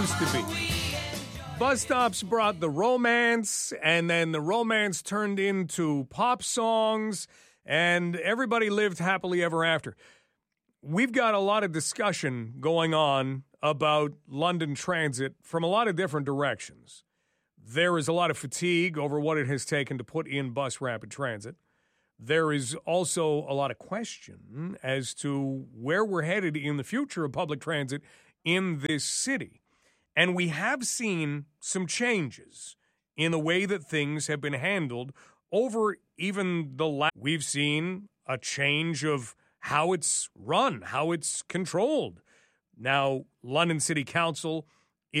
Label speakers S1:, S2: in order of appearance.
S1: used to be. Bus stops brought the romance, and then the romance turned into pop songs, and everybody lived happily ever after. We've got a lot of discussion going on about London Transit from a lot of different directions. There is a lot of fatigue over what it has taken to put in bus rapid transit. There is also a lot of question as to where we're headed in the future of public transit in this city. And we have seen some changes in the way that things have been handled over even the last. We've seen a change of how it's run, how it's controlled. Now, London City Council